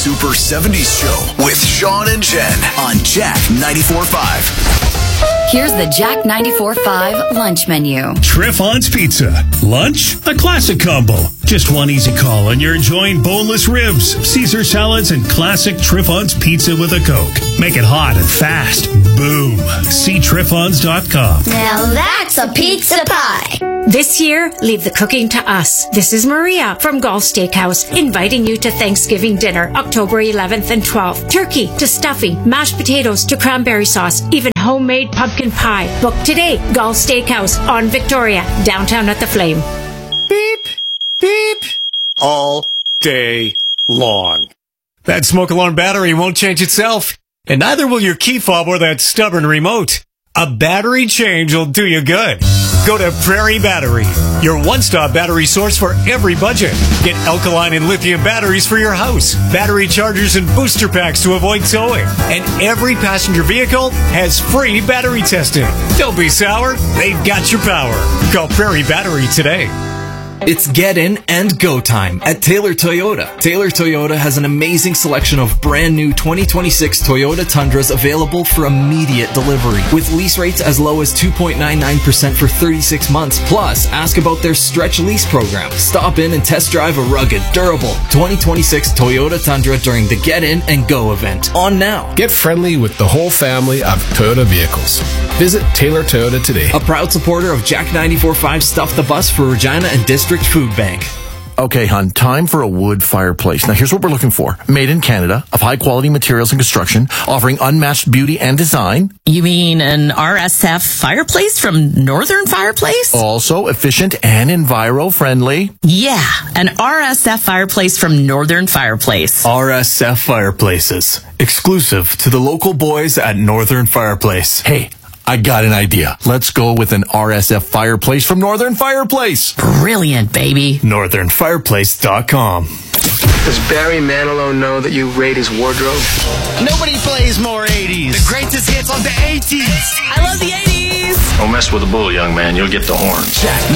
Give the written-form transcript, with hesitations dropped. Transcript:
Super 70s Show with Sean and Jen on Jack 94.5. Here's the Jack 94.5 lunch menu. Triffon's Pizza. Lunch? A classic combo. Just one easy call and you're enjoying boneless ribs, Caesar salads, and classic Triffon's Pizza with a Coke. Make it hot and fast. Boom. See Triffons.com. Now that's a pizza pie. This year, leave the cooking to us. This is Maria from Gulf Steakhouse, inviting you to Thanksgiving dinner, October 11th and 12th. Turkey to stuffing, mashed potatoes to cranberry sauce, even homemade pumpkin pie. Book today. Gulf Steakhouse on Victoria, downtown at the Flame. Beep, beep, all day long. That smoke alarm battery won't change itself, and neither will your key fob or that stubborn remote. A battery change will do you good. Go to Prairie Battery, your one-stop battery source for every budget. Get alkaline and lithium batteries for your house, battery chargers and booster packs to avoid towing. And every passenger vehicle has free battery testing. Don't be sour, they've got your power. Call Prairie Battery today. It's get in and go time at Taylor Toyota. Taylor Toyota has an amazing selection of brand new 2026 Toyota Tundras available for immediate delivery with lease rates as low as 2.99% for 36 months. Plus, ask about their stretch lease program. Stop in and test drive a rugged, durable 2026 Toyota Tundra during the Get In and Go event. On now. Get friendly with the whole family of Toyota vehicles. Visit Taylor Toyota today. A proud supporter of Jack 94.5 Stuff the Bus for Regina and District Food Bank. Okay, hon, time for a wood fireplace. Now, here's what we're looking for. Made in Canada, of high-quality materials and construction, offering unmatched beauty and design. You mean an RSF fireplace from Northern Fireplace? Also efficient and enviro-friendly. Yeah, an RSF fireplace from Northern Fireplace. RSF Fireplaces. Exclusive to the local boys at Northern Fireplace. Hey, I got an idea. Let's go with an RSF fireplace from Northern Fireplace. Brilliant, baby. NorthernFireplace.com. Does Barry Manilow know that you raid his wardrobe? Nobody plays more 80s. The greatest hits of the 80s. I love the 80s. Don't mess with the bull, young man. You'll get the horns. Jack